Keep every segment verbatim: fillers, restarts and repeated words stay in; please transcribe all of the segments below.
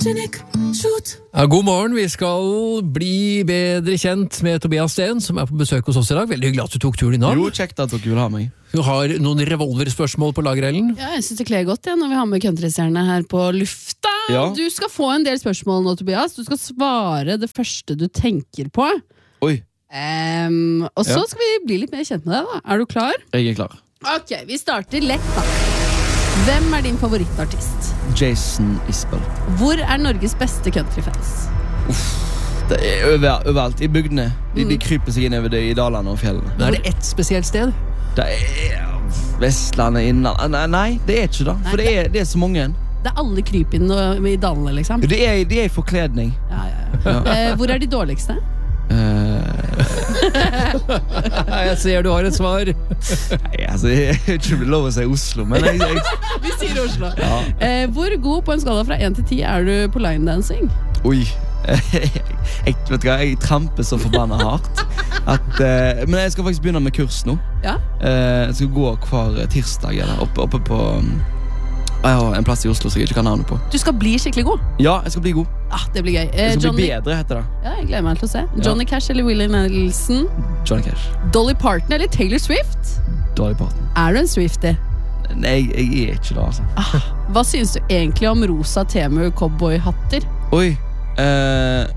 Cynic, shoot. Ja, god morgen, vi skal bli bedre kjent med Tobias Steen, som er på besøk hos oss i dag. Veldig hyggelig at du tok turen innom. Jo, kjekt at dere vil ha meg. Du har noen revolverspørsmål på lager, Ellen? Ja, jeg synes det kler godt ja, når vi har med countrystjerne her på lufta. Ja. Du skal få en del spørsmål nå, Tobias. Du skal svare det første du tenker på. Oi, Um, og så Ja. skal vi bli litt mer kjent med deg da. Er du klar? jeg er klar. Ok, vi starter lett da. Hvem er din favorittartist? Jason Isbell. Hvor er Norges beste countryfans? Det er over, overalt, i bygdene. De, de kryper seg inn over det i dalene og fjellene. Men er det ett spesielt sted? Det er Vestlandet, Innland. Nei, nei, det er ikke det. For det er, det er så mange. Det er alle krypene i dalene liksom. Det er, det er forkledning. Ja, ja, ja. Eh, hvor er de dårligste? Uh, Jeg ser du har et svar. nei, altså, jeg vet ikke om det er lov å si Oslo, men jeg, jeg, Vi sier Oslo. Ja. eh, Hvor god på en skala fra én til ti er du på line dancing? Oi. jeg, vet du hva, jeg tramper så forbannet hardt at, uh, men jeg skal faktisk begynne med kurs nå. Ja? uh, Jeg skal gå hver tirsdag eller, oppe, oppe på um, jeg har en plass i Oslo som jeg ikke kan navnet på. Du skal bli skikkelig god. Ja, jeg skal bli god. Ah, det blir gøy. Eh, Jeg skal Johnny... bli bedre, heter det. Ja, jeg gleder meg til å se. Johnny Cash eller Willie Nelson? Johnny Cash. Dolly Parton eller Taylor Swift? Dolly Parton. Er du en Swiftie? Nei, jeg, jeg er ikke det, altså. Ah, hva synes du egentlig om rosa Temu cowboyhatter? Oi. Uh,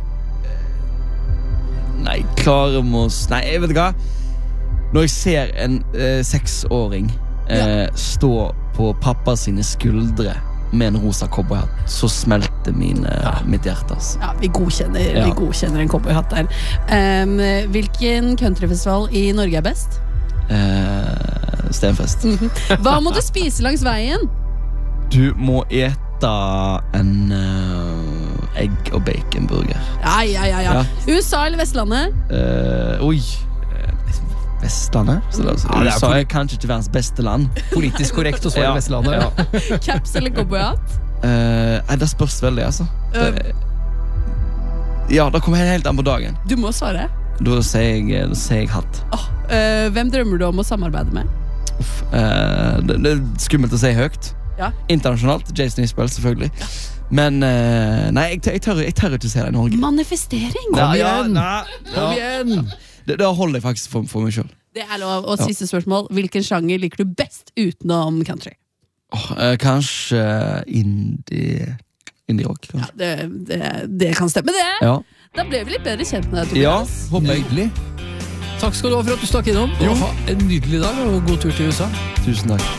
nei, klarer vi oss Nei, jeg vet hva. Når jeg ser en uh, seksåring uh, Ja. stå på pappa sine skuldre med en rosa cowboyhatt, så smelter mine, Ja. mitt hjerte. Altså. Ja, vi godkjenner, Ja. vi godkjenner en cowboyhatt der. Um, hvilken countryfestival i Norge er best? Uh, Stenfest. Hva må du spise langs veien? Du må ete en uh, egg- og baconburger. Ja, ja, ja, ja. Ja. U S A eller Vestlandet? Uh, oi. Vestlandet? Så det, Ja, det er U S A er kanskje ikke verdens beste land. Politisk korrekt å svare Ja. Vestlandet. Ja. Caps eller cowboyhatt? Uh, nei, det spørs veldig, altså. Det, ja, det kommer helt an på dagen. Du må svare. Da sier jeg, da sier jeg hatt. Åh, øh, hvem drømmer du om å samarbeide med? Uff, uh, det, det er skummelt å si høyt. Ja. Internasjonalt, Jason Isbell selvfølgelig. Men uh, nei, jeg, jeg, tør, jeg tør ikke se det i Norge. Manifestering. Kom Ja, ja, igjen! nei, Kom ja. igjen! Det, det holder jeg faktisk for, for meg selv. Det er lov. Og siste spørsmål. Hvilken sjanger liker du best utenom country? Oh, uh, kanskje indie Indie rock, Ja, kanskje. det, det, det kan stemme, det. Ja, Da ble vi litt bedre kjent med deg, ja, Tobias. håper jeg. Nydelig. Takk skal du ha for at du stakk innom. Jo. Og ha en nydelig dag og god tur til U S A. Tusen takk.